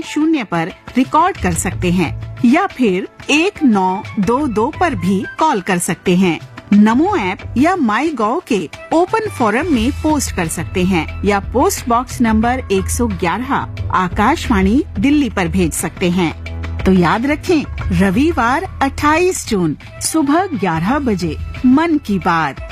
0 पर रिकॉर्ड कर सकते हैं या फिर 1922 पर भी कॉल कर सकते हैं। नमो ऐप या माई गॉव के ओपन फोरम में पोस्ट कर सकते हैं या post box number 111 Akashvani Delhi पर भेज सकते हैं। तो याद रखें, रविवार 28 जून सुबह 11 बजे मन की बात।